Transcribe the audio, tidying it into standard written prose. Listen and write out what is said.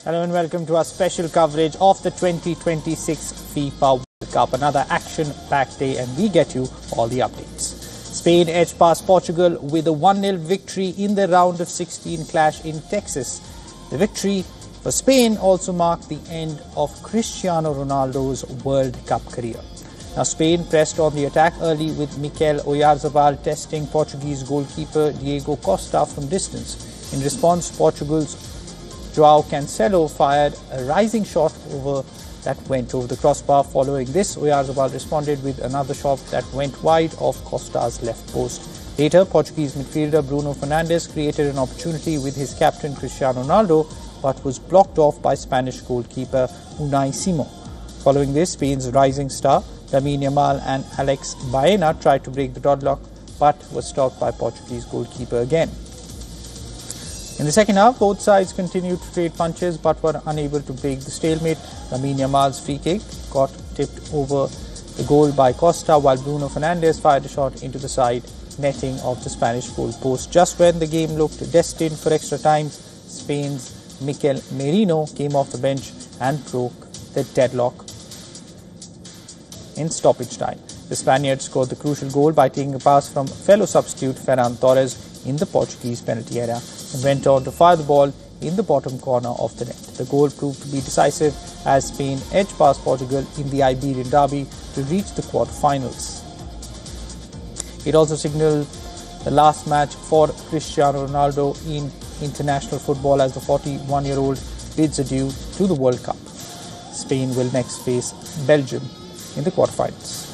Hello and welcome to our special coverage of the 2026 FIFA World Cup. Another action-packed day and we get you all the updates. Spain edged past Portugal with a 1-0 victory in the round of 16 clash in Texas. The victory for Spain also marked the end of Cristiano Ronaldo's World Cup career. Now Spain pressed on the attack early with Mikel Oyarzabal testing Portuguese goalkeeper Diego Costa from distance. In response, Portugal's João Cancelo fired a rising shot that went over the crossbar. Following this, Oyarzabal responded with another shot that went wide of Costa's left post. Later, Portuguese midfielder Bruno Fernandes created an opportunity with his captain Cristiano Ronaldo, but was blocked off by Spanish goalkeeper Unai Simon. Following this, Spain's rising star Lamine Yamal and Alex Baena tried to break the deadlock, but was stopped by Portuguese goalkeeper again. In the second half, both sides continued to trade punches but were unable to break the stalemate. Lamine Yamal's free kick got tipped over the goal by Costa, while Bruno Fernandes fired a shot into the side netting of the Spanish goal post. Just when the game looked destined for extra time, Spain's Mikel Merino came off the bench and broke the deadlock in stoppage time. The Spaniards scored the crucial goal by taking a pass from fellow substitute Ferran Torres in the Portuguese penalty area and went on to fire the ball in the bottom corner of the net. The goal proved to be decisive as Spain edged past Portugal in the Iberian derby to reach the quarter-finals. It also signalled the last match for Cristiano Ronaldo in international football as the 41-year-old bids adieu to the World Cup. Spain will next face Belgium in the quarterfinals.